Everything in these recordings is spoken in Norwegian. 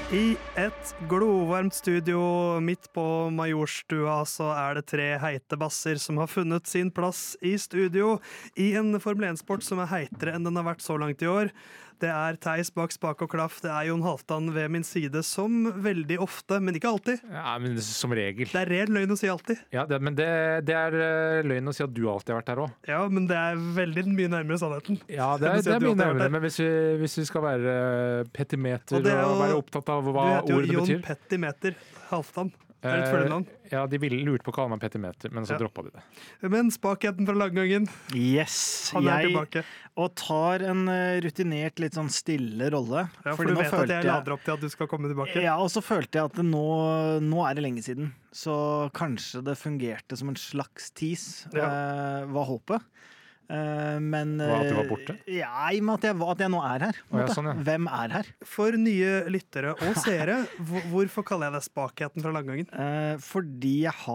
I et glovarmt studio midt på Majorstua så det 3 heite basser som har funnet sin plass i studio i en Formel 1-sport som heitere enn den har vært så langt i år. Det Theis bak spak og klaff, det Jon Halvdan ved min side som veldig ofte, men ikke alltid. Ja, men som regel. Det ren løgn å si alltid. Ja, men det løgn å si at du alltid har vært der også. Ja, men det veldig mye nærmere sannheten. Ja, det mye nærmere, men hvis vi skal være petimeter og være opptatt av hva ordet betyr. Du heter jo Jon Petimeter Halvdan. Det et fornavn. Ja, de lurte på å kalle meg petimeter, men så droppet de det. Men spakheten fra langgangen. Yes, Han tilbake. Og tar en rutinert, litt sånn stille rolle. Ja, for du vet at jeg lader opp til at du skal komme tilbake. Ja, og så følte jeg at nå det lenge siden. Så kanskje det fungerte som en slags tease, var håpet. Men at du var borte? Ja, i og med at jeg nå her. Sånn, ja. Hvem her? For nye lyttere og seere, hvorfor kaller jeg det spakheten fra langgangen? Fordi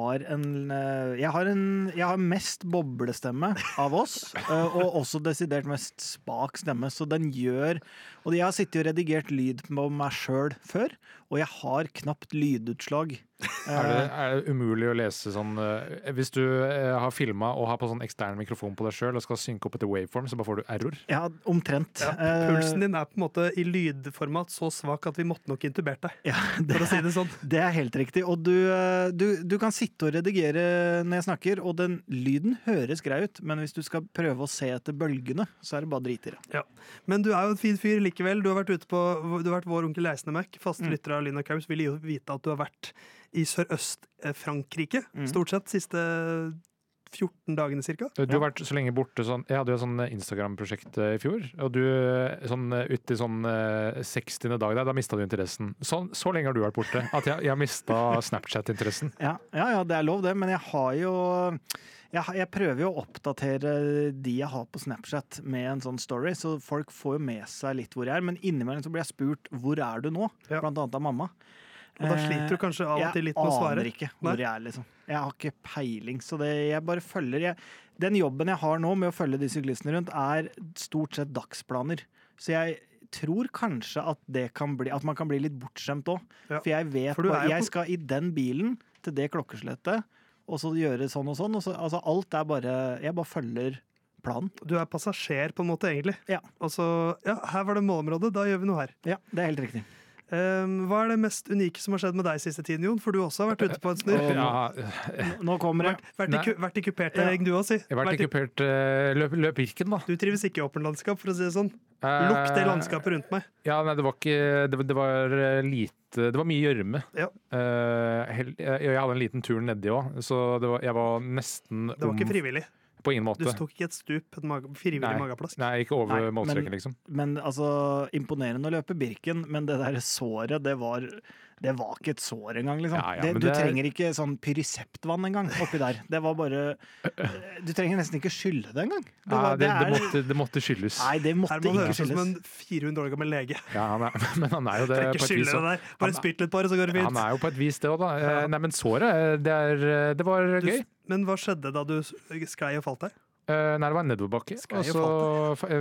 jeg har mest boblestemme av oss, og også desidert mest spak stemme, så den gjør. Og jeg har sittet og redigert lyd på meg selv før, og jeg har knapt lydutslag. Er det umulig å lese sånn hvis du har filmet og har på sånn ekstern mikrofon på deg selv og skal synke opp etter waveform, så bare får du error? Ja, omtrent. Ja, pulsen din på en måte i lydformat så svak at vi måtte nok intubert deg. Ja, for å si det sånn. Det helt riktig. Og du kan sitte og redigere når jeg snakker, og den lyden høres grei ut, men hvis du skal prøve å se etter bølgene, så det bare driter. Ja. Men du jo en fin fyr likevel. Du har vært vår onkel Leisende Mac, faste lytter av Lina Kaus, vil jo vite at du har vært i Sørøst-Frankrike, stort sett, siste 14 dagene cirka. Du har vært så lenge borte, jeg hadde jo sånn Instagram-prosjekt i fjor, og du ut i 60. dag der, da mistet du interessen. Så lenge har du vært borte, at jeg mistet Snapchat-interessen. Ja, det lov det, men jeg har jo jeg prøver jo å oppdatere de jeg har på Snapchat med en sånn story, så folk får jo med seg litt hvor jeg men innimellom så blir jeg spurt, hvor du nå? Blant annet av mamma. Og da sliter du kanskje av og til litt med å svare. Jeg aner ikke hvor jeg liksom. Jeg har ikke peiling, så jeg bare følger. Den jobben jeg har nå med å følge de syklistene rundt, stort sett dagsplaner. Så jeg tror kanskje at man kan bli litt bortskjemt også. Ja. For jeg vet jeg skal i den bilen til det klokkeslettet, og så gjøre sånn og sånn. Og så, altså alt jeg bare følger planen. Du passasjer på en måte, egentlig. Ja. Og så, her var det målområdet, da gjør vi noe her. Ja, det helt riktig. Hva det mest unike som har skjedd med deg siste tiden, Jon? For du også har vært ute på en snurr. Nå kommer det. Vært i kupert terreng, du også, si. Jeg har vært i kupert løp Birken, da. Du trives ikke i åpen landskap, for å si det sånn. Lukt det landskapet rundt meg. Ja, nei, det var ikke det var lite. Det var mye gjørme. Ja. Jeg hadde en liten tur nedi også, så jeg var nesten Det var ikke frivillig. På ingen måte. Du tok ikke et stup, frivillig mageplass. Nei, ikke over målstreken, liksom. Men altså, imponerende å løpe Birken, men det der såret, det var ikke et sår engang, liksom. Du trenger ikke sånn pyriseptvann engang oppi der. Det var bare du trenger nesten ikke skylle det engang. Det måtte skylles. Nei, det måtte ikke skylles. Som en 400 år gammel lege. Ja, men han jo det på et vis. Det der. Bare spytt litt på det, så går det fint. Han jo på et vis det også, da. Nei, men såret, det var gøy. Men hva skjedde da du sklei og falt der? Nei, det var en nedoverbakke. Og så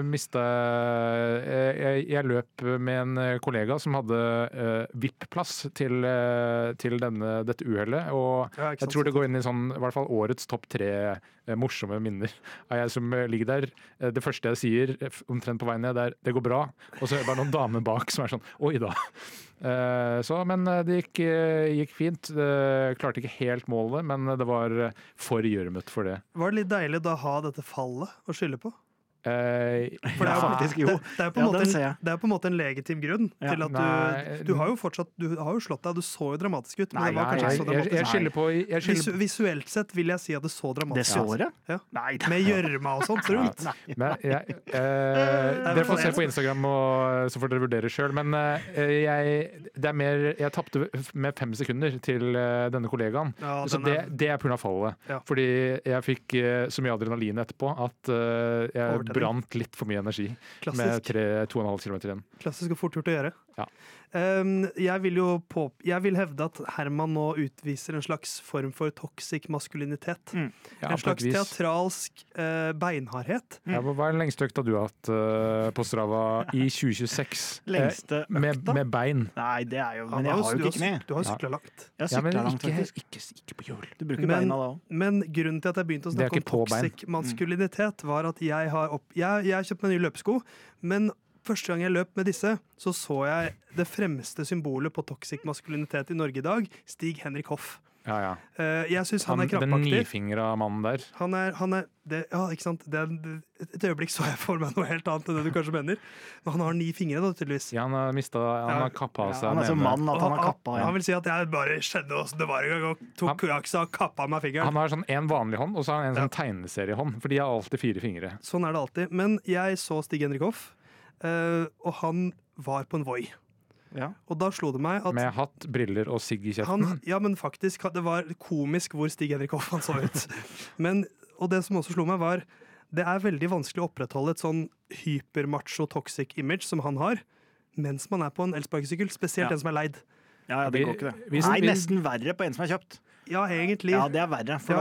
jeg løp med en kollega som hadde VIP-plass til dette uhellet. Og jeg tror det går inn i i hvert fall årets topp 3 morsomme minner av jeg som ligger der. Det første jeg sier omtrent på vei ned, det går bra. Og så bare noen damer bak som sånn, oi da. Men det gikk fint. Klarte ikke helt målet, men det var for gjørmet for det. Var det litt deilig da å ha dette fallet å skylde på? For det faktisk jo. Det på en måte en legitim grunn til at du har jo slått deg, du så jo dramatisk ut, men det var kanskje ikke så dramatisk. Jeg skylder på Visuelt sett vil jeg si at det så dramatisk ut. Det såret? Ja. Med gjørma og sånt rundt. Dere får se på Instagram, så får dere vurdere selv, men jeg tappte med 5 sekunder til denne kollegaen, så det på grunn av fallet. Fordi jeg fikk så mye adrenalin etterpå at jeg brant litt for mye energi med 2,5 kilometer igjen. Klassisk og fort gjort å gjøre. Ja. Jeg vil hevde at Herman nå utviser en slags form for toxic maskulinitet. Ja, en slags teatralsk beinhardhet. Ja, hva er den lengste økta du har hatt på Strava i 2026? Lengste økta? Med bein. Nei, det er jo, men jeg har jo ikke kne. Du har sykla langt. Jeg har sykla langt, faktisk. Ikke på hjul. Du bruker beina da også. Men grunnen til at jeg begynte å snakke om toxic maskulinitet, var at jeg kjøpte meg nye løpesko, men første gang jeg løp med disse, så jeg det fremste symbolet på toxic maskulinitet i Norge i dag, Stig Henrik Hoff. Ja. Jeg synes han er krampaktig. Den nifingra mannen der. Han er ja, ikke sant? Et øyeblikk så jeg for meg noe helt annet enn det du kanskje mener. Men han har 9 fingre da, tydeligvis. Ja, han har kappa av seg. Han er så mann at han har kappa. Han vil si at jeg bare skjedde hvordan det var en gang og tok jaksa og kappa meg fingeren. Han har sånn en vanlig hånd, og så har han en sånn tegneseriehånd, for de har alltid 4 fingre. Sånn er det alltid. Men jeg så Stig Henrik Hoff, og han var på en Voi. Ja. Og da slo det meg at med hatt, briller og sigg i kjeften. Ja, men faktisk, det var komisk hvor Stig Henrik Hoff han så ut. Og det som også slo meg var, det er veldig vanskelig å opprettholde et sånn hypermacho toxic image som han har, mens man er på en elsparkesykkel, spesielt den som er leid. Ja, det går ikke det. Nei, nesten verre på en som er kjøpt. Ja, egentlig. Ja, det er verre, for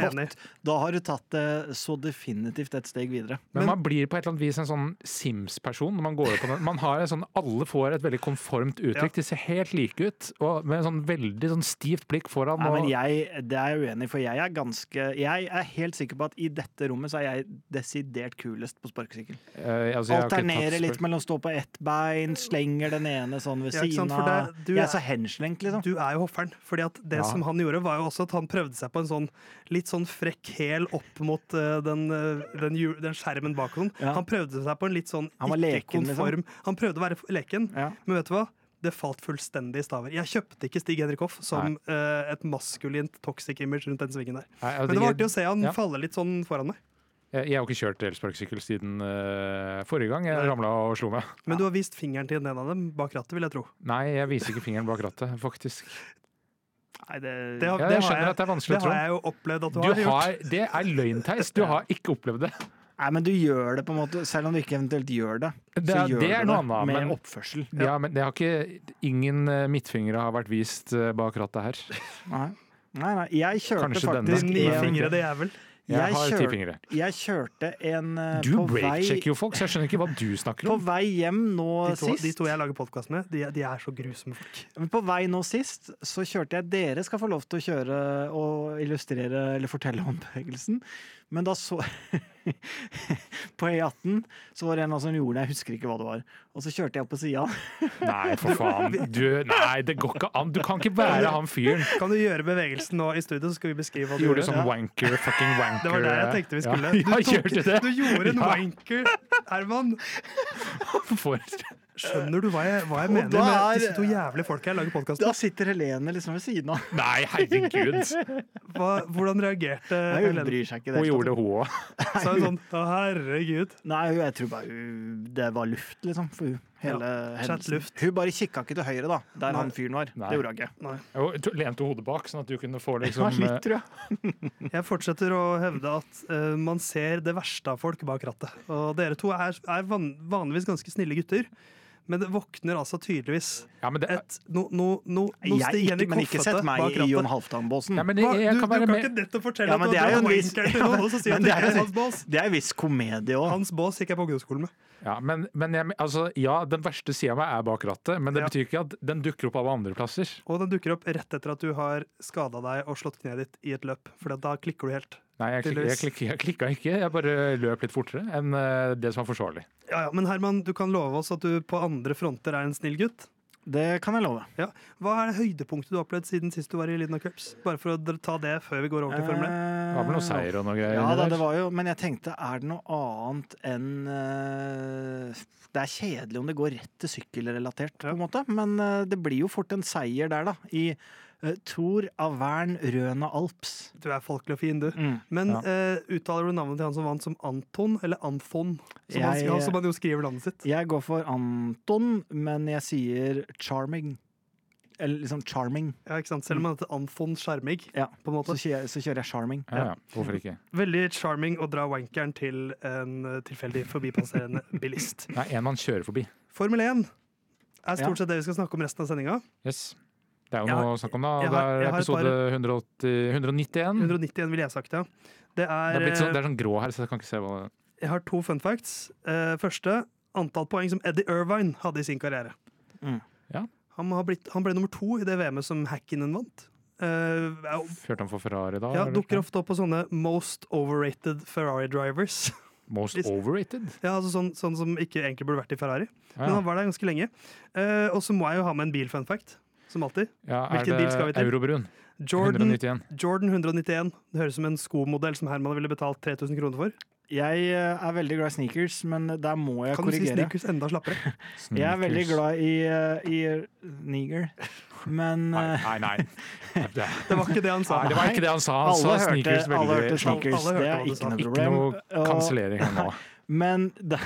da har du tatt det så definitivt et steg videre. Men man blir på et eller annet vis en sånn Sims-person når man går på den. Man har en sånn, alle får et veldig konformt uttrykk. De ser helt like ut, og med en sånn veldig sånn stivt blikk foran. Nei, men det er jeg uenig i, for jeg er helt sikker på at i dette rommet så er jeg desidert kulest på sparkesykkel. Alternerer litt mellom å stå på ett bein, slenger den ene sånn ved siden av. Jeg er så henslengt, liksom. Du er jo hofferen, fordi at det som han gjorde var jo også at han prøvde seg på en sånn litt sånn frekk hæl opp mot den skjermen bak henne. Ja. Han prøvde seg på en litt sånn ikke-konform. Liksom. Han prøvde å være leken, men vet du hva? Det falt fullstendig i staver. Jeg kjøpte ikke Stig Henrik Hoff som et maskulint toxic image rundt den svingen der. Men det var artig å se han falle litt sånn foran meg. Jeg har ikke kjørt elsparkesykkel siden forrige gang jeg ramla og slo meg. Men du har vist fingeren til en av dem bak rattet, vil jeg tro. Nei, jeg viser ikke fingeren bak rattet, faktisk. Nei, jeg skjønner at det er vanskelig å tro. Det har jeg jo opplevd at du har gjort. Det er løgnteis. Du har ikke opplevd det. Nei, men du gjør det på en måte, selv om du ikke eventuelt gjør det. Det er noe annet, med oppførsel. Ja, men det har ikke ingen midtfingre har vært vist bak rattet her. Nei, jeg kjørte kanskje faktisk 9 fingre, det er vel. Jeg har 10 fingre. Jeg kjørte en Du breaksjekker jo folk, så jeg skjønner ikke hva du snakker om. På vei hjem nå sist. De to jeg lager podcast med, de er så grusomme folk. Men på vei nå sist så kjørte jeg. Dere skal få lov til å kjøre og illustrere eller fortelle om bevegelsen. Men da så på E18 så var det en som gjorde det, jeg husker ikke hva det var. Og så kjørte jeg opp på sida. Nei, for faen. Nei, det går ikke an. Du kan ikke være han fyren. Kan du gjøre bevegelsen nå i studio, så skal vi beskrive hva du gjorde. Sånn wanker, fucking wanker. Det var det jeg tenkte vi skulle. Du gjorde en wanker, Herman. Skjønner du hva jeg mener med disse to jævlige folka jeg lager podcast med? Da sitter Helene liksom ved siden av. Nei, herregud. Hvordan reagerte Helene? Hun bryr seg ikke. Hun gjorde det, hun òg. Sa hun sånn, å herregud. Nei, jeg tror bare det var luft, liksom, for hun. Luft. Hun bare kikka ikke til høyre, da, der han fyren var. Det gjorde hun ikke. Hun lente hodet bak, sånn at du kunne få liksom litt, tror jeg. Jeg fortsetter å hevde at man ser det verste av folk bak rattet. Og dere to er vanligvis ganske snille gutter. Men det våkner altså tydeligvis Men ikke sett meg i Jon Halvdan-båsen. Ja, du kan ikke nettopp fortelle at du har wankeren til noen, og så sier at det er hans bås. Det er en viss komedie også. Hans bås gikk jeg på ungdomsskolen med. Ja, men den verste siden av meg er bak rattet, men det betyr ikke at den dukker opp alle andre plasser. Og den dukker opp rett etter at du har skadet deg og slått kneet ditt i et løp, for da klikker du helt. Nei, jeg klikka ikke. Jeg bare løp litt fortere enn det som var forsvarlig. Ja, men Herman, du kan love oss at du på andre fronter er en snill gutt? Det kan jeg love. Ja. Hva er det høydepunktet du har opplevd siden sist du var i Lidna Cups? Bare for å ta det før vi går over til Formel 1. Det var vel noe seier og noe greier. Ja, det var jo, men jeg tenkte, er det noe annet enn det er kjedelig om det går rett til sykkelrelatert, på en måte. Men det blir jo fort en seier der, da. I Tour Auvergne Røna Alps. Du er folkelig og fin, du. Men uttaler du navnet til han som vant som Anton, eller Anton? Som han jo skriver navnet sitt. Jeg går for Anton, men jeg sier Charming. eller liksom charming. Ja, ikke sant? Selv om han heter Anton Charmig. Ja, på en måte. så kjører jeg charming. Ja, hvorfor ikke? Veldig charming å dra wankeren til en tilfeldig forbipasserende bilist. Nei, en man kjører forbi. Formel 1 er stort sett det vi skal snakke om resten av sendinga. Yes. Det er jo noe å snakke om da. jeg Det har er episode 191. 191 ville jeg sagt, ja. Det er sånn grå her, så jeg kan ikke se hva det er. Jeg har 2 fun facts. Første, antall poeng som Eddie Irvine hadde i sin karriere. Ja. Han ble nummer 2 i det VM-et som Häkkinen vant. Førte han for Ferrari da? Ja, dukker ofte opp på sånne most overrated Ferrari drivers. Most overrated? Ja, altså sånn som ikke egentlig burde vært i Ferrari. Men han var der ganske lenge. Og så må jeg jo ha med en bil-fun fact, som alltid. Ja, Hvilken bil skal vi til? Eurobrun? Jordan 191. Jordan 191. Det høres ut som en skomodell som Herman ville betalt 3000 kroner for. Jeg er veldig glad i sneakers, men der må jeg Kan du si korrigere. sneakers enda slappere? Jeg er veldig glad i Niger, men Nei. Det var ikke det han sa. Nei, det var ikke det han sa. Han sa sneakers alle hørte veldig sneakers, Alle det hørte er hva du ikke sa. noe Ikke problem. noe kansellering her nå. Men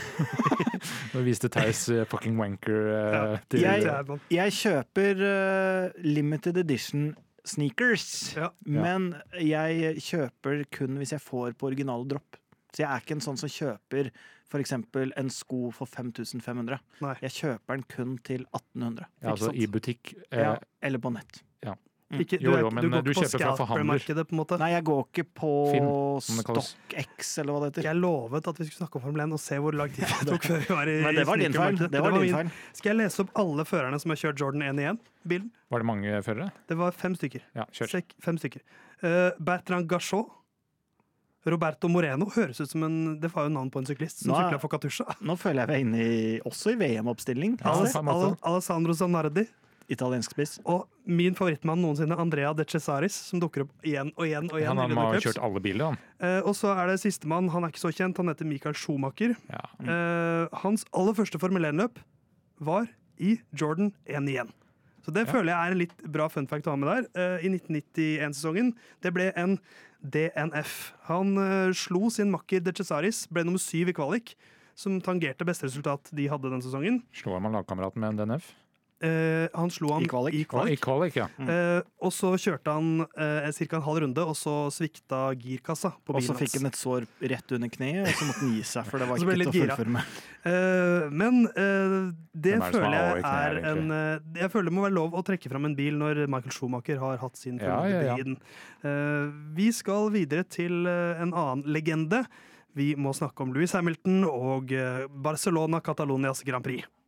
Nå viste Theis fucking wanker til jeg kjøper limited edition sneakers, men jeg kjøper kun hvis jeg får på originale dropp. Så jeg er ikke en sånn som kjøper for eksempel en sko for 5500. Nei. Jeg kjøper den kun til 1800. Ja, altså i butikk. Eller på nett. Ikke, Jo, du men går du ikke på kjøper fra forhandler. scalper-markedet, på en måte. Nei, jeg går ikke på Finn, som det kalles. StockX, eller hva det heter. Jeg lovet at vi skulle snakke om Formel 1 og se hvor lang tid det tok før vi var i Men det var din feil. sneakermarkedet. Det var din min. feil. Skal jeg lese opp alle førerne som har kjørt Jordan 1 igjen? Bilen? Var det mange førere? Det var 5 stykker. Ja, kjør. 5 stykker. Bertrand Gachot. Roberto Moreno høres ut som det var jo navn på en syklist som sykla for Katusha. Nå føler jeg vi er inne også i VM-oppstilling. Alessandro Zanardi. Italiensk spiss. Og min favorittmann noensinne, Andrea De Cesaris, som dukker opp igjen og igjen. Han har kjørt alle biler, han. Og så er det sistemann, han er ikke så kjent, han heter Michael Schumacher. Ja. Hans aller første Formel 1-løp var i Jordan 1 igjen. Så det føler jeg er en litt bra fun fact å ha med der. I 1991-sesongen, det ble en DNF. Han slo sin makker De Cesaris, ble nummer 7 i kvalik, som tangerte beste resultat de hadde den sesongen. Slår man lagkameraten med en DNF? Han slo han I kvalik. I kvalik, ja. Og så kjørte han ca. en halv runde, og så svikta girkassa på Og bilen så fikk han et sår rett under kneet, og så måtte han gi seg, for det var Så ble ikke litt til å gira. fullføre med. Men det Hvem er det som føler har jeg over knær, er jeg føler det må være lov å trekke fram en bil når Michael Schumacher har hatt sin formelle bil. Vi skal videre til en annen legende. Vi må snakke om Lewis Hamilton og Barcelona Catalonias Grand Prix.